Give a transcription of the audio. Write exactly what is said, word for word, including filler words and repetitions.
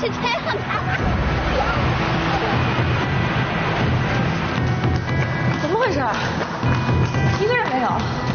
是这样的。 怎么回事？一个人没有。